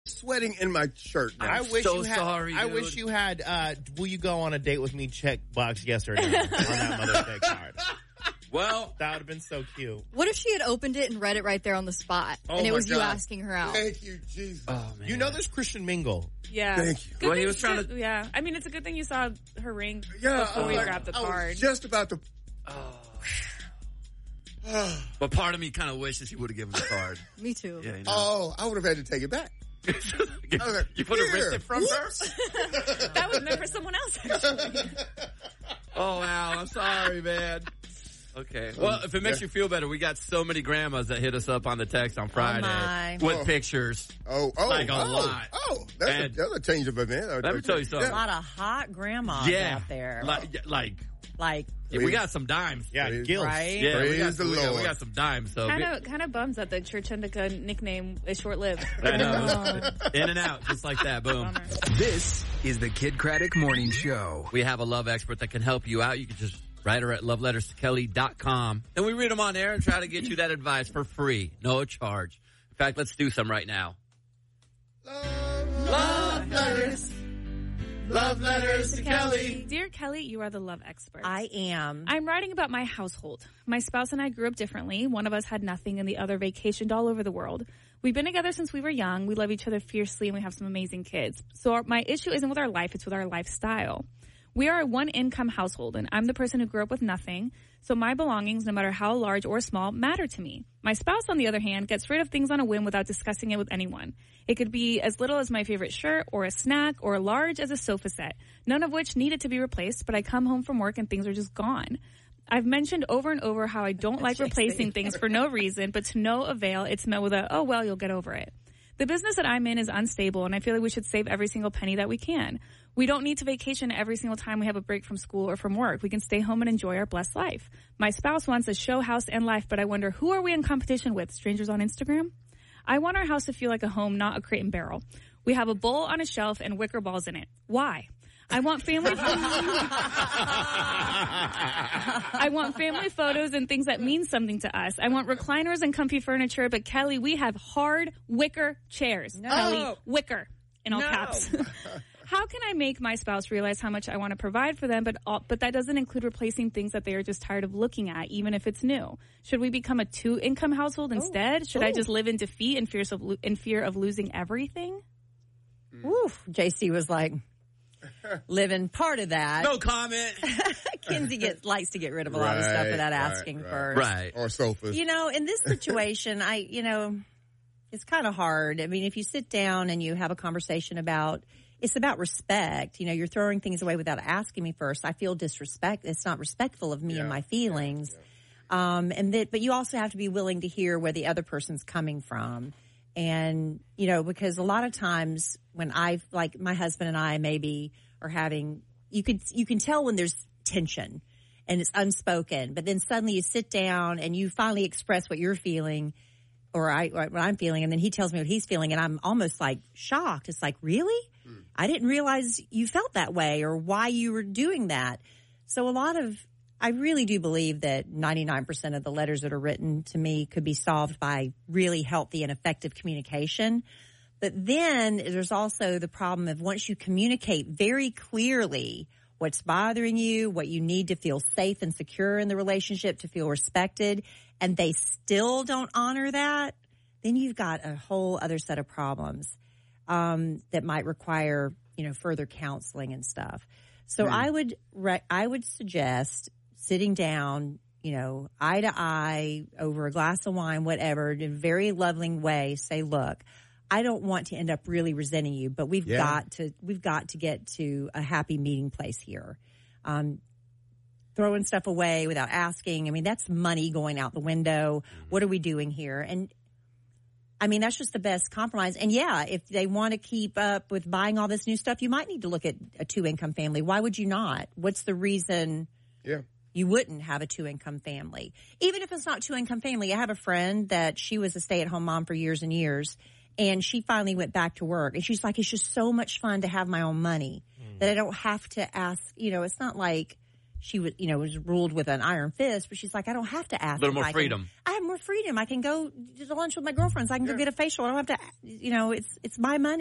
sweating in my shirt now. I wish so you had, sorry, I dude. wish you had, will you go on a date with me checkbox yes or no on that Mother's Day card. Well, that would have been so cute. What if she had opened it and read it right there on the spot? Oh and it my was you God. asking her out. Thank you, Jesus. oh man. You know there's Christian Mingle. Yeah. Thank you. Good Well, he thing was trying to- Yeah. I mean, it's a good thing you saw her ring Yeah, before we grabbed the I card. was just about to. But part of me kind of wishes he would have given the card. Me too. Yeah, you know. Oh, I would have had to take it back. You would have ripped it from her? That was meant for someone else, actually. Oh, wow. I'm sorry, man. Okay. Well, if it makes you feel better, we got so many grandmas that hit us up on the text on Friday my. with pictures. Like a lot. That's a change of event. Let me tell you something. A lot of hot grandmas out there. Like we got some dimes. Yeah, gills. Right? Yeah, we Praise the Lord. we got some dimes. So Kind of bums that the Church Indica nickname is short-lived. I know. In and out, just like that. Boom. Bummer. This is the Kid Craddock Morning Show. We have a love expert that can help you out. You can just write her at loveletterstokelly.com. And we read them on air and try to get you that advice for free. No charge. In fact, let's do some right now. Love letters. Love letters to Kelly. Dear Kelly, you are the love expert. I am. I'm writing about my household. My spouse and I grew up differently. One of us had nothing and the other vacationed all over the world. We've been together since we were young. We love each other fiercely and we have some amazing kids. So my issue isn't with our life, it's with our lifestyle. We are a one-income household, and I'm the person who grew up with nothing, so my belongings, no matter how large or small, matter to me. My spouse, on the other hand, gets rid of things on a whim without discussing it with anyone. It could be as little as my favorite shirt, or a snack, or large as a sofa set, none of which needed to be replaced, but I come home from work and things are just gone. I've mentioned over and over how I don't like replacing things for no reason, but to no avail, it's met with a, oh, well, you'll get over it. The business that I'm in is unstable, and I feel like we should save every single penny that we can. We don't need to vacation every single time we have a break from school or from work. We can stay home and enjoy our blessed life. My spouse wants a show house and life, but I wonder, who are we in competition with? Strangers on Instagram? I want our house to feel like a home, not a crate and barrel. We have a bowl on a shelf and wicker balls in it. Why? I want family I want family photos and things that mean something to us. I want recliners and comfy furniture, but Kelly, we have hard wicker chairs. No. Kelly, wicker in all caps. How can I make my spouse realize how much I want to provide for them, but that doesn't include replacing things that they are just tired of looking at, even if it's new? Should we become a 2-income household instead? Should I just live in defeat and fear of losing everything? Oof. JC was like, living part of that. No comment. Kinsey likes to get rid of a lot of stuff without asking first. Right. Or sofas. You know, in this situation, it's kind of hard. I mean, if you sit down and you have a conversation it's about respect. You know, you're throwing things away without asking me first. I feel disrespect. It's not respectful of me and my feelings. But you also have to be willing to hear where the other person's coming from. And, you know, because a lot of times when my husband and I maybe are having, you can tell when there's tension and it's unspoken, but then suddenly you sit down and you finally express what you're feeling or what I'm feeling, and then he tells me what he's feeling, and I'm almost like shocked. It's like, really? I didn't realize you felt that way or why you were doing that. So I really do believe that 99% of the letters that are written to me could be solved by really healthy and effective communication. But then there's also the problem of once you communicate very clearly what's bothering you, what you need to feel safe and secure in the relationship, to feel respected, and they still don't honor that, then you've got a whole other set of problems that might require, further counseling and stuff. So I would suggest sitting down, eye to eye over a glass of wine, whatever, in a very loving way, say, look, I don't want to end up really resenting you, but we've got to get to a happy meeting place here. Throwing stuff away without asking. I mean, that's money going out the window. What are we doing here? And I mean, that's just the best compromise. And if they want to keep up with buying all this new stuff, you might need to look at a 2-income family. Why would you not? What's the reason you wouldn't have a 2-income family? Even if it's not 2-income family, I have a friend that she was a stay-at-home mom for years and years, and she finally went back to work. And she's like, it's just so much fun to have my own money that I don't have to ask. It's not like she was, was ruled with an iron fist, but she's like, I don't have to ask. A little if more I freedom. I have more freedom. I can go to lunch with my girlfriends. I can go get a facial. I don't have to, it's my money.